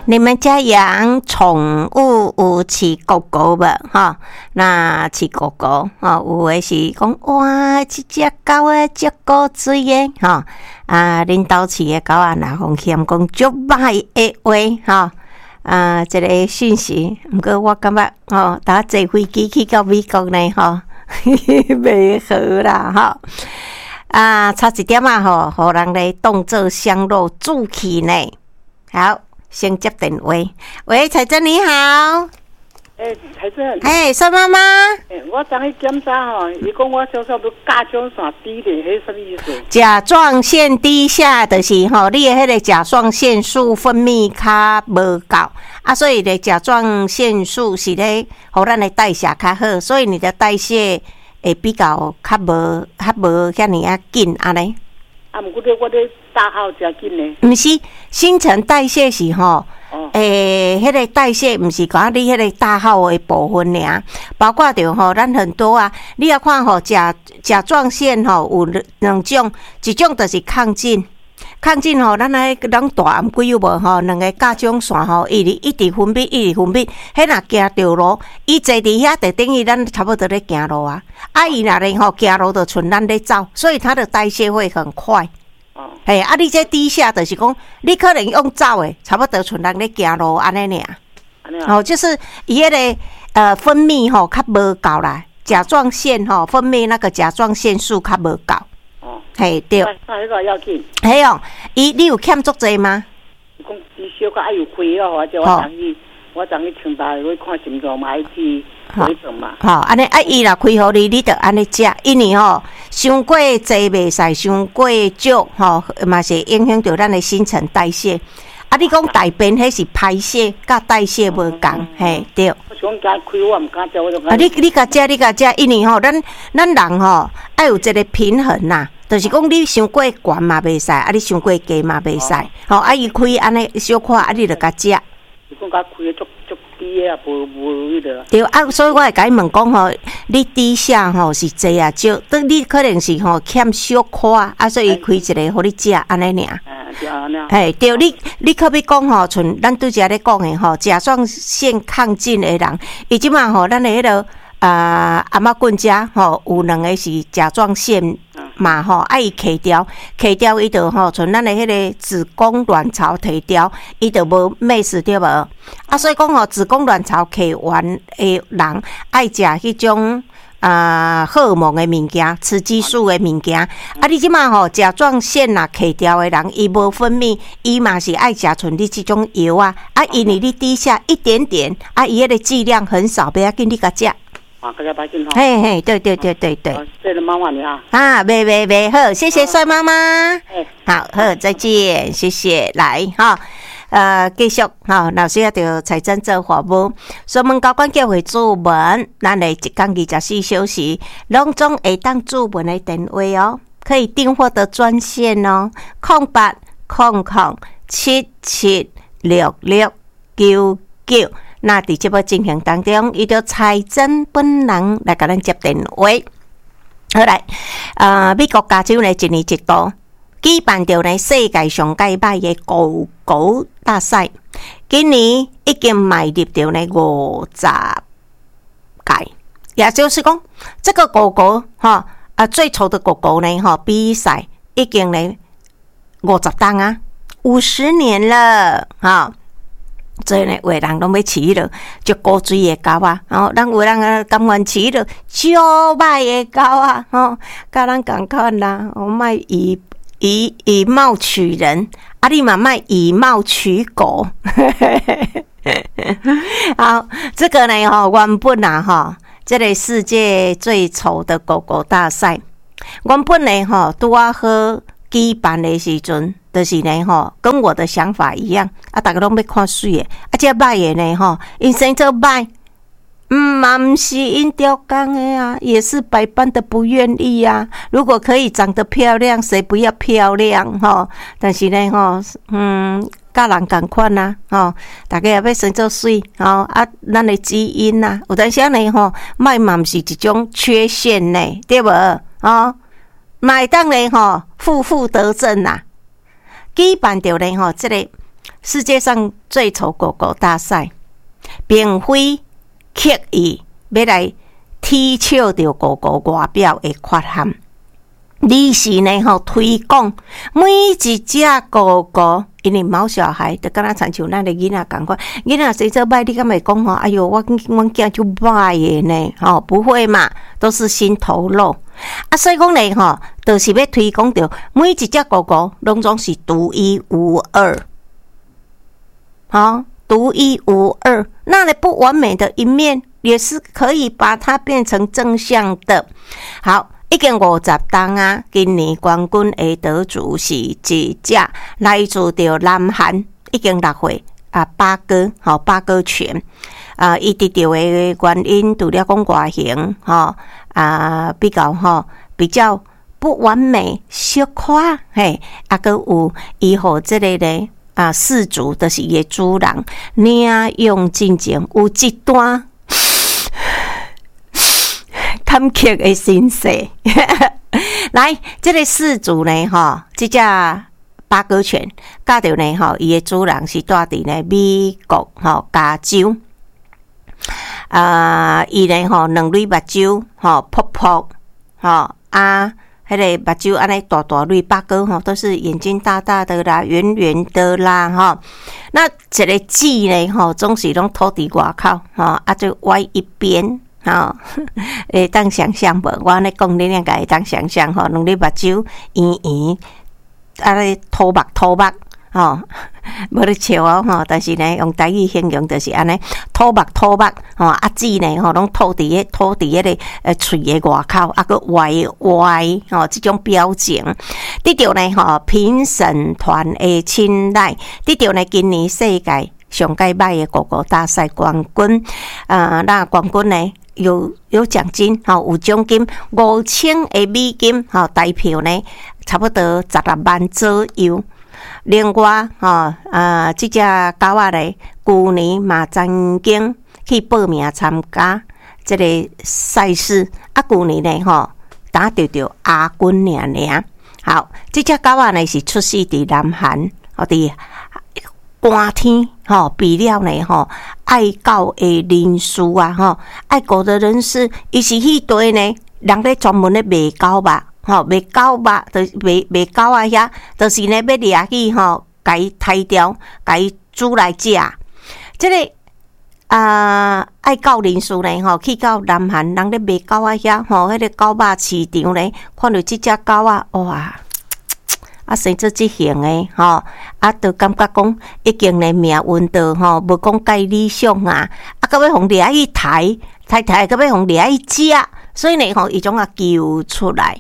你们家养宠物有饲狗狗无？哈，那饲狗狗哈，有的是讲哇，这只狗啊，足古锥的哈恁兜饲的狗啊，若风险讲足歹的话哈这个讯息，不过我感觉搭坐飞机去到美国呢哈，袂好啦哈差一点啊互人来当作香肉煮起呢。好，先接电话。喂，彩珍你好。 彩珍。 孙妈妈。 我昨去检查伊讲我小小都甲状腺低咧，迄什么意思？ 甲状腺低下就是你的迄个甲状腺素分泌较无够所以咧甲状腺素是咧互咱的代谢较好，所以你的代谢会比较较无遐尼紧安尼。 毋过我咧大号真紧呢。 毋是，新陈代谢是迄个代谢毋是讲你迄个大号的部分尔，包括着咱很多你要看甲状腺有两种，一种就是亢进，咱来人大毋几有无两个甲状腺一直分泌，迄若行着路，伊坐伫遐就等于咱差不多咧行路伊若咧行路就剩咱咧走，所以它的代谢会很快。你这低下就是讲，你可能用走的，差不多像人咧行路安尼尔。就是伊迄个分泌较无够啦，甲状腺分泌那个甲状腺素较无够。对。 迄个要紧。 你有欠足济吗？ 讲伊小可爱有开我昨去清大去看心脏嘛，爱去回诊嘛。 安尼伊若开互你就安尼食，因为伤过济袂使，伤过少嘛是影响到咱的新陈代谢。你讲大便迄是排泄，甲代谢无共，对。 我想敢开我毋敢食，我就你甲食，因为咱人爱有一个平衡呐，就是讲你伤过悬嘛袂使，你伤过低嘛袂使。伊开安尼小看，你就甲食。 伊讲甲开足低啊，无迄个。 对所以我会甲伊问讲你低下是济少，你可能是欠小看所以伊开一个互你食安尼尔。对，你可比讲像咱拄则咧讲的甲状腺亢进的人，伊即马咱的迄个阿嬷棍家有两个是甲状腺嘛伊揢掉伊就像咱的迄个子宫卵巢摕掉，伊就无咩事对无？所以讲子宫卵巢摕完的人爱食迄种荷尔蒙的物件，雌激素的物件你即马甲状腺摕掉的人，伊无分泌，伊嘛是爱食像你即种药因为你低下一点点伊迄个剂量很少，不要紧，你甲食。对。 谢谢妈妈你没好，谢谢帅妈妈。好，再见，谢谢，来继续老师要财政做服务，所以问高管叫回主文，咱来一天24小时，拢总会当主文的电话可以订货的专线0800776699。那伫这部进行当中，伊就财政本人来甲咱接电话。好来，美国加州呢一年一度举办着呢世界上最歹的狗狗大赛，今年已经迈入着呢50届，也就是讲，这个狗狗最丑的狗狗呢比赛已经呢50档50年了所以呢，有的人拢要饲了，足古锥的狗咱有人甘愿饲了足歹的狗甲咱共款啦，莫以貌取人你嘛莫以貌取狗。好，这个呢原本这个世界最丑的狗狗大赛，原本呢拄好举办的时阵。就是呢跟我的想法一样大家拢要看水的这歹的呢因生做歹嘛不是因雕工的也是百般的不愿意如果可以长得漂亮，谁不要漂亮但是呢甲人同款大家也要生做水咱的基因有当时呢莫嘛不是一种缺陷呢，对无嘛会当呢负负得正举办着呢这个世界上最丑狗狗大赛，并非刻意要来踢笑着狗狗外表的缺陷，而是呢推广每一只狗狗。因为毛小孩就敢若亲像咱的囡仔共款，囡仔谁做歹，你敢会讲吼？哎哟，我囝就歹的呢，不会嘛，都是心头肉啊。所以讲呢，就是要推广着每一只狗狗拢总是独一无二，独一无二。那不完美的一面，也是可以把它变成正向的。好。已经50档啊！今年冠军的得主是一只来自着南韩，已经6岁啊，八哥犬啊，伊得到的原因除了讲外形比较不完美小可嘿，个有伊互这个咧饲主就是伊的主人领用进前有一段。坎坷的心事，来，这个饲主呢，这只巴哥犬，教着呢，伊的主人是住伫呢美国加州，伊呢两蕊目睭扑扑，迄个目睭安尼大大蕊，巴哥都是眼睛大大的啦，圆圆的啦，那这个舌呢，总是拢吐伫外口，就歪一边。会当想象无？我安尼讲，你应该会当想象两粒目睭圆圆，安尼土目，无咧笑但是呢，用台语形容就是安尼土目，舌呢拢吐伫迄个喙的外口，个歪这种表情，得到呢评审团的青睐，得到呢今年世界上界歹的狗狗大赛冠军，那冠军呢？有奖金，有奖金5000的美金，台票呢差不多16万左右。另外，这只狗仔呢，去年嘛曾经去报名参加这个赛事，去年呢打到亚军尔。好，这只狗仔呢是出世伫南韩，伫寒天比了呢爱狗的人士啊爱狗的人士，伊是迄堆呢人咧专门咧卖狗肉卖狗肉，就卖狗啊遐，就是呢要掠去甲伊杀掉，甲伊煮来食。这个爱狗人士呢去到南韩人咧卖狗啊遐迄个狗肉市场呢，看到这只狗啊，哇！生做这型的就感觉讲已经呢命运到无讲介理想啊，到尾互掠去抬，到尾互掠去食，所以呢伊总救出来，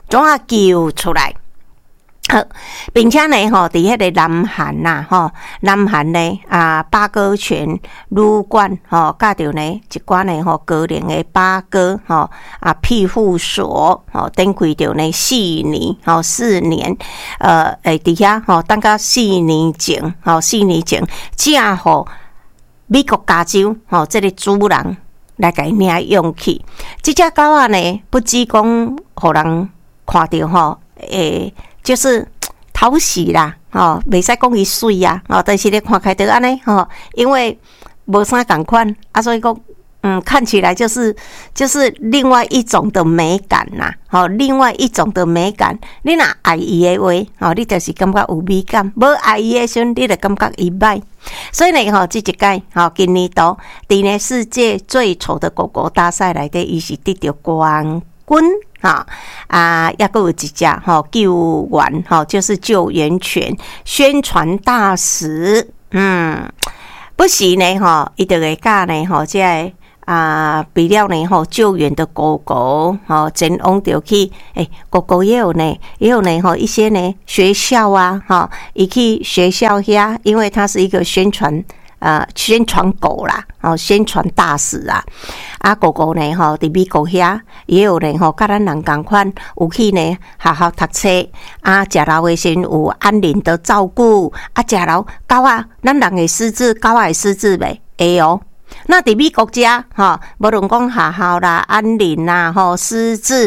并且呢伫迄个南韩南韩呢巴哥犬旅馆教着呢一寡呢高龄的巴哥庇护所等开着呢4年4年伫遐等到4年前正互美国加州这个主人来甲伊领用去。这只狗仔呢不只讲互人看到就是讨喜啦，袂使讲伊水啊，但是咧看起来就安尼，因为无啥共款所以讲，看起来就是另外一种的美感啦，另外一种的美感。你若爱伊的话，你就是感觉有美感；无爱伊的时阵，你就感觉伊歹。所以呢，这一届今年度伫呢世界最丑的狗狗大赛内底，伊是得到冠军。也有一只救援就是救援犬宣传大使，不时呢伊就会教呢这比了呢救援的狗狗前往就去狗狗也有呢一些呢学校啊伊去学校遐，因为它是一个宣传狗啦，宣传大使狗狗呢伫美国遐也有呢甲咱人共款，有去呢学校读册食老的时有安宁的照顾食老狗仔，咱人会失智，狗仔会失智袂？会哦。那伫美国遮无论讲学校啦、安宁啦、失智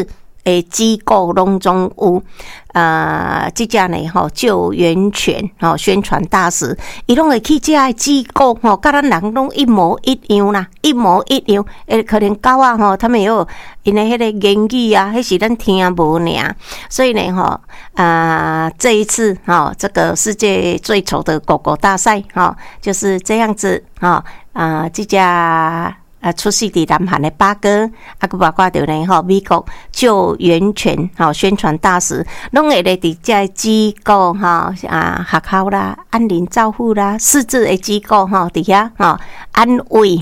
的机构拢总有。这家呢救援犬宣传大使，伊拢会去这的机构甲咱人拢一模一样啦，一模一样。可能狗啊他们也有因的迄个言语啊，迄是咱听无尔。所以呢这一次这个世界最丑的狗狗大赛就是这样子这家。出世伫南韩的八哥，还包括着呢美国救援犬宣传大使，拢会咧伫这机构学校啦、安宁照护啦、失智的机构伫遐安慰，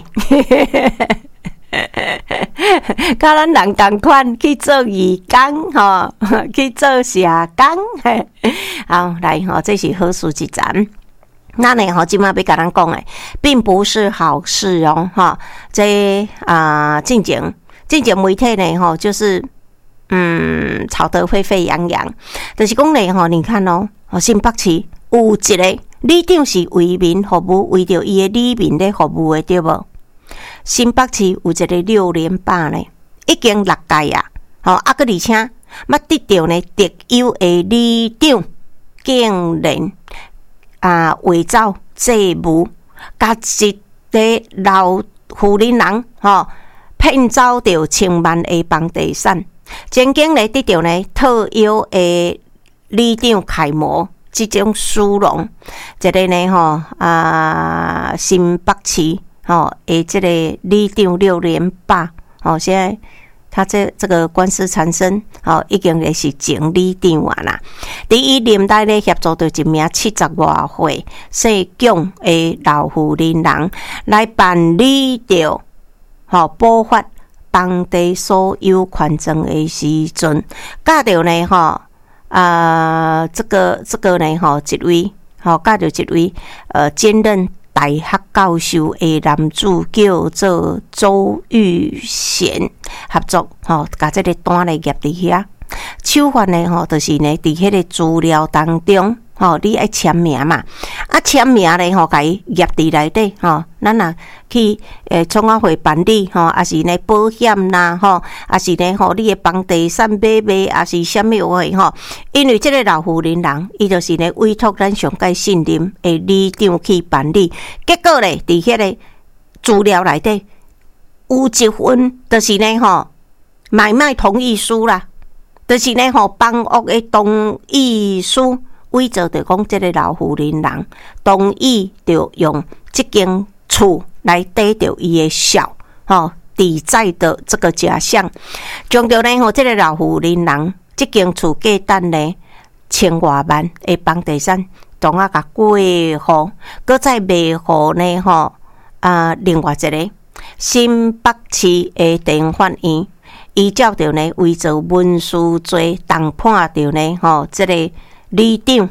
甲咱人同款去做义工去做社工，好来这是好事一站。那呢今晚要跟咱讲的并不是好事这进前媒体呢就是吵得沸沸扬扬，就是讲呢你看新北市有一个里长是为民服务，为着伊的里民咧服务的，对无？新北市有一个6连霸呢，已經6屆啊，而且捌得到呢特優的里長，竟然偽造債務，甲一個老婦人騙走着1,000萬的房地產，曾經呢得到呢特優的里長楷模。這種殊榮，這個呢新北市的這個里長6連霸，現在他這個官司纏身，已經是前里長啦。第一年代呢協助到一名70多歲姓蔣的老婦人來辦理着補發房地所有權證的時陣，加到呢這個呢一位加到一位兼任大學教授的男子叫做周玉賢合作甲這個單來夾佇遐，手法呢就是呢佇迄個資料當中你愛簽名嘛，簽名呢甲伊夾佇內底咱若去創啊會辦理還是呢保險啦還是呢你的房地產買賣還是啥物話因為這個老婦人伊就是呢委託咱上界信任的里長去辦理，結果呢佇迄個資料內底有一份就是呢買賣同意書啦，就是呢房屋的同意書。為做着講，這個老婦人同意着用這間厝來得到伊的小抵債的這個假象，將着呢這個老婦人這間厝價值呢1,000多萬的房地產，總啊甲過戶，擱再賣戶呢另外一個新北市的地法院，依照着呢為做民事罪，當判着呢這個。里長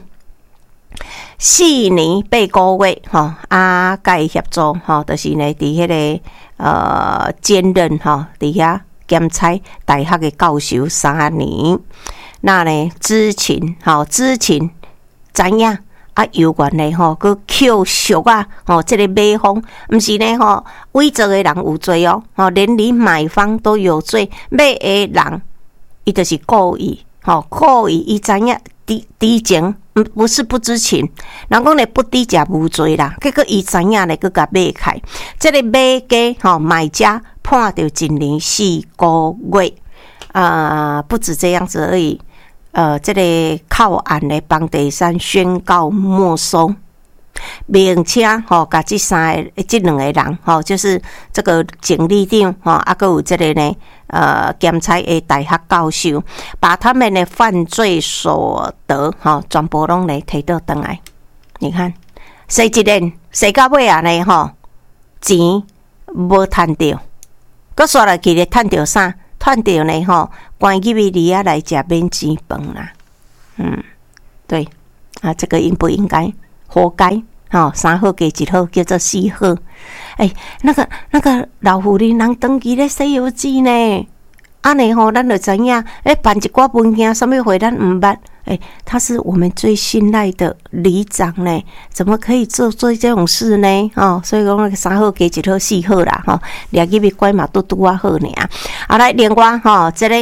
4年8個月甲伊協助就是呢佇迄個兼任佇遐檢察大學的教授3年，那呢知情知影有關呢佮扣俗這個買方毋是呢偽造的人有罪連你買方都有罪，買的人伊就是故意故意伊知影知情不是不知情，人講呢不知者無罪啦，結果伊知影呢佮甲買開，這個買家買家判到1年4個月不止這樣子而已，這個靠案的房地產宣告沒收，並且甲這兩個人就是這個前里長還有這個呢檢察的大學教授，把他們的犯罪所得全部攏來提到回來。你看誰一人誰到尾啊呢錢無賺到，佮刷來去咧賺到啥？賺到呢關入去裡來食免錢飯啦。對這個應不應該？活該3好加1好叫做4好。那個老婦人登記咧《西遊記》呢，安尼咱就知影，辦一寡文件，什麼會咱毋捌？他是我們最信賴的里長呢，怎麼可以做這種事呢？所以講那個3好加1好4好啦，掠入去拐嘛拄好爾。來另外這個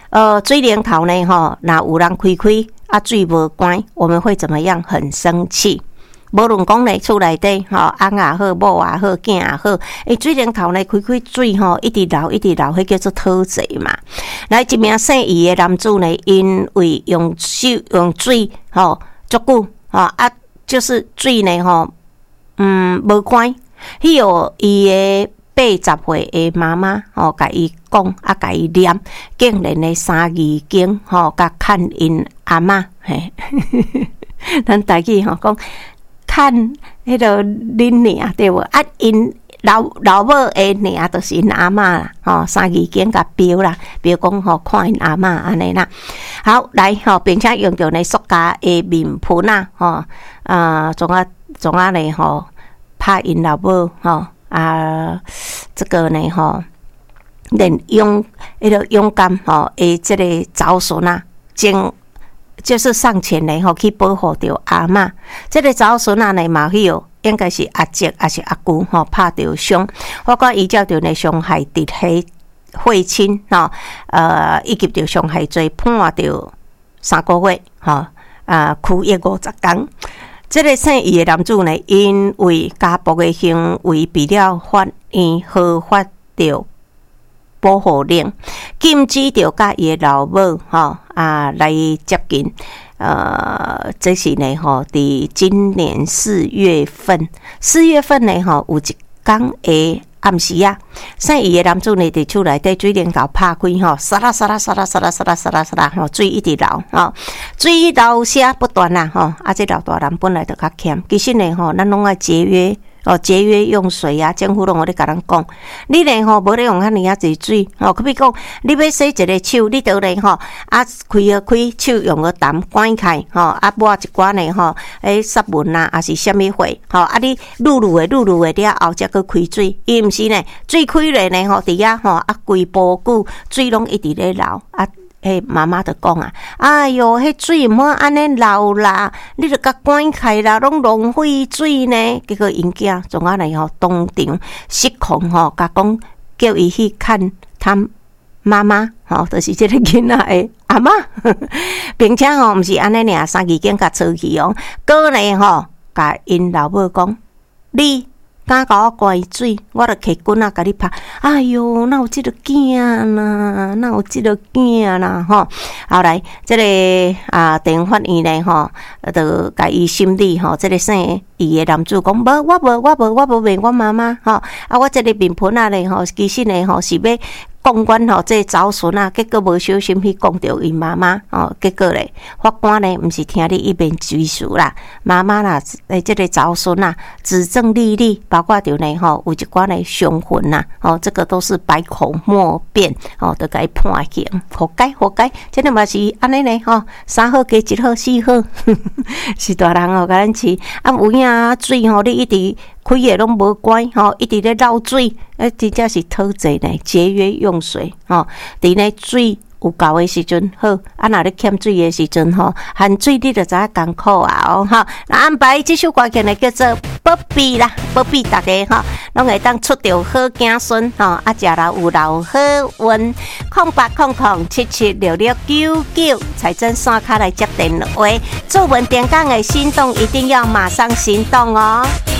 水龙头呢若有人开水无关，我们会怎么样？很生气。无论讲咧厝内底翁也好，某也好，囝也好，水龙头咧开水一直流，迄叫做讨债嘛。来，一名姓余的男子呢，因为用水足久就是水呢无关。迄个伊的80岁的妈妈甲伊讲，甲伊念，竟然咧3字经甲看因阿嬷嘿，咱台语讲。看迄个恁娘对无？因老母的娘就是因阿嬷啦，3字经甲标啦，比如讲看因阿嬷安尼啦。好，来并且用着呢塑胶的面盆啊，总啊咧拍因老母这个呢连勇敢的这个早孙啊，就是上前呢去保护着阿嬷，这个早孙啊呢嘛有应该是阿叔还是阿姑拍着伤，我讲伊照着呢伤害直系血亲以及着伤害罪判着3个月拘役50天。这个姓余的男子呢，因为家暴的行为被了法院核发着保护令，禁止着甲伊的老母来接近。这是呢伫今年4月份呢有一天的暗时啊，姓余的男子呢伫厝内底水龙头拍开沙啦水一直流水流声不断啦这老大人本来就较欠，其实呢咱拢爱节约用水啊，政府拢有咧甲咱讲，你咧无咧用遐尼啊济水可比讲，你要洗一个手，你得咧开手用个淡关开抹一寡呢湿文啊，还是虾米货你噜噜的了后才去开水，伊毋是呢水开咧呢伫遐规波久水拢一直咧流妈妈就讲哎哟，迄水毋好安尼流啦，你著甲关开啦，拢浪费水呢。结果因囝总啊来当场失控甲讲叫伊去看他妈妈就是这个囡仔的阿嬷，并且毋是安尼尔3字经甲出去过呢甲因老母讲你。敢甲我关水，我著摕棍仔甲你拍。哎哟，哪有即个囝啦？后来，这个地方法院呢就甲伊审理这个姓余的男子讲，无，我无骂我妈妈我这个面盆仔咧其实呢是要。讲阮这早孙啊，结果无小心去讲到因妈妈结果咧，法官呢毋是听你一边叙述啦，妈妈啦，这个早孙啊，指证历历，包括着呢有一寡呢伤痕呐这个都是百口莫辩就甲伊判刑，活该，真的嘛是安尼呢3好加1好4好，是大人甲咱饲有影水你一直。开的拢无关一直咧漏水，真正是讨债呢，节约用水伫呢水有够的时阵好，若咧欠水的时阵含水你就知影艰苦那安排这首歌曲呢叫做宝贝啦，宝贝大家拢会当出着好子孙食了有留好运，0800776699财政线卡来接电话，做文点讲的行动一定要马上行动哦。